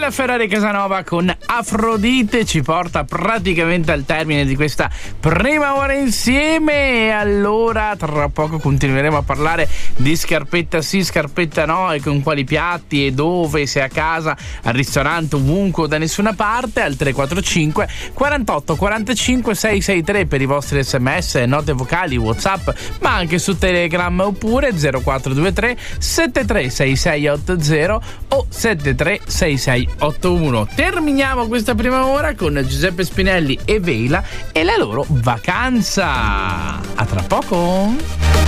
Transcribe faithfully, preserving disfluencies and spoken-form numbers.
Nicola Ferrari Casanova con Afrodite ci porta praticamente al termine di questa prima ora insieme, e allora tra poco continueremo a parlare di scarpetta sì, scarpetta no, e con quali piatti e dove, se a casa, al ristorante, ovunque o da nessuna parte, al tre quattro cinque quarantotto quarantacinque seicentosessantatré per i vostri sms, note vocali, WhatsApp, ma anche su Telegram, oppure zero quattro due tre sette tre sei sei otto zero o sette tre sei sei otto uno. Terminiamo questa prima ora con Giuseppe Spinelli e Veila e la loro vacanza. A tra poco.